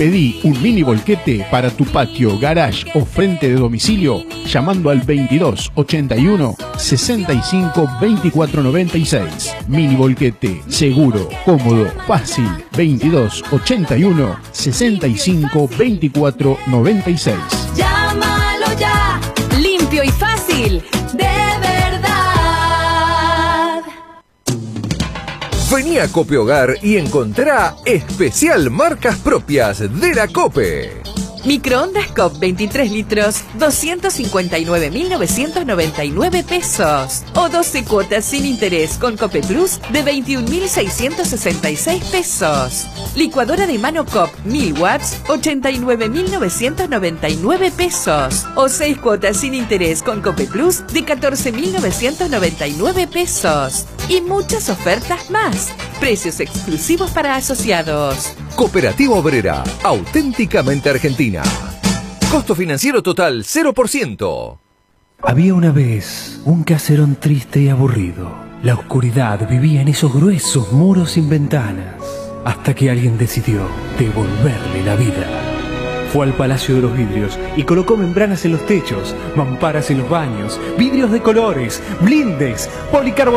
Pedí un mini volquete para tu patio, garage o frente de domicilio llamando al 22 81 65 24 96. Mini volquete, seguro, cómodo, fácil. 22 81 65 24 96. Llámalo ya, limpio y fácil, de verdad. Vení a Cope Hogar y encontrá especial marcas propias de la Cope. Microondas COP 23 litros, 259.999 pesos. O 12 cuotas sin interés con Cope Plus de 21.666 pesos. Licuadora de mano COP 1000 watts, 89.999 pesos. O 6 cuotas sin interés con Cope Plus de 14.999 pesos. Y muchas ofertas más. Precios exclusivos para asociados. Cooperativa Obrera, auténticamente argentina. Costo financiero total 0%. Había una vez un caserón triste y aburrido. La oscuridad vivía en esos gruesos muros sin ventanas, hasta que alguien decidió devolverle la vida. Fue al Palacio de los Vidrios y colocó membranas en los techos, mamparas en los baños, vidrios de colores, blindes, policarbonato